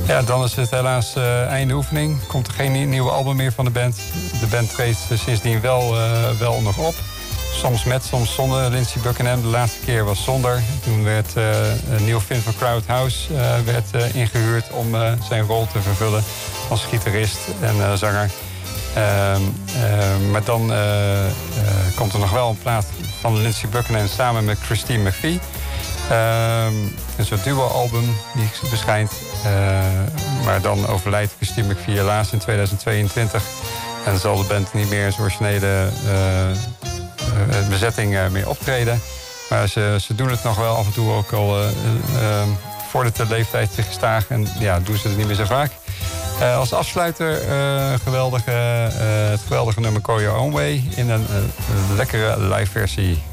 Ja, dan is het helaas einde oefening. Komt er geen nieuwe album meer van de band. De band treedt sindsdien wel nog op. Soms met, soms zonder Lindsey Buckingham. De laatste keer was zonder. Toen werd Neil Finn van Crowded House ingehuurd om zijn rol te vervullen als gitarist en zanger. Maar dan komt er nog wel een plaat van Lindsey Buckingham samen met Christine McVie. Een soort duo-album die verschijnt. Maar dan overlijdt Christine McVie helaas in 2022. En zal de band niet meer zijn originele bezetting meer optreden. Maar ze doen het nog wel af en toe, ook al vordert de leeftijd zich gestaag. En ja, doen ze het niet meer zo vaak. Als afsluiter het geweldige nummer Call Your Own Way in een lekkere live versie.